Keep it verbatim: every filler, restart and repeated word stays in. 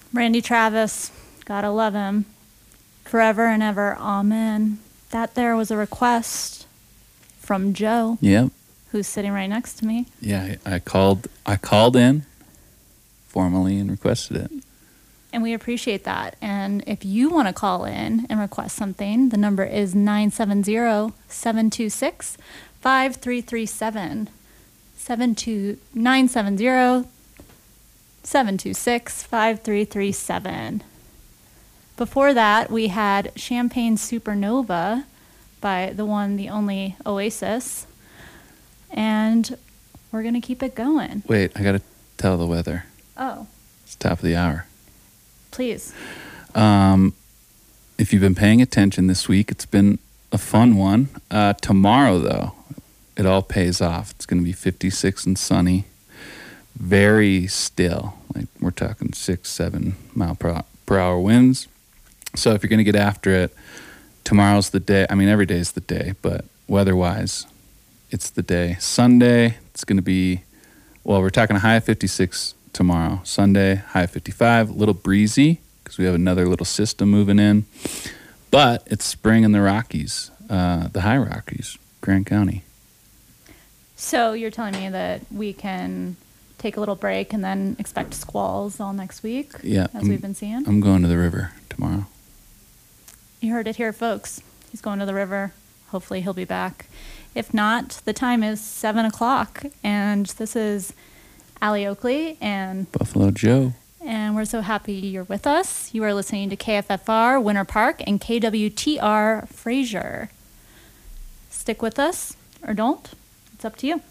Randy Travis, gotta love him. Forever and ever, amen. That there was a request from Joe. Yep. Who's sitting right next to me. Yeah, I called I called in formally and requested it. And we appreciate that. And if you want to call in and request something, the number is nine seven zero, seven two six, five three three seven. nine seven zero, seven two six, five three three seven. Before that, we had Champagne Supernova by the one, the only Oasis. And we're going to keep it going. Wait, I got to tell the weather. Oh. It's top of the hour. Please. Um, if you've been paying attention this week, it's been a fun one. Uh, tomorrow, though, it all pays off. It's going to be fifty-six and sunny. Very still. Like we're talking six, seven mile per, per hour winds. So if you're going to get after it, tomorrow's the day. I mean, every day is the day, but weather-wise, it's the day. Sunday, it's going to be, well, we're talking a high of fifty-six tomorrow. Sunday, high of fifty-five, a little breezy because we have another little system moving in. But it's spring in the Rockies, uh, the high Rockies, Grand County. So you're telling me that we can take a little break and then expect squalls all next week? Yeah. As I'm, we've been seeing? I'm going to the river tomorrow. You heard it here, folks. He's going to the river. Hopefully he'll be back. If not, the time is seven o'clock, and this is Allie Oakley and Buffalo Joe. And we're so happy you're with us. You are listening to K F F R Winter Park and K W T R Fraser. Stick with us or don't. It's up to you.